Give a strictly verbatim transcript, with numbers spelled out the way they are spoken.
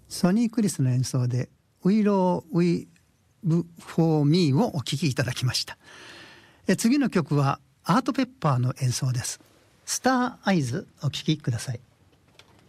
ソニークリスの演奏で Willow We For Me をお聴きいただきました。え次の曲はアートペッパーの演奏です。スターアイズお聴きください。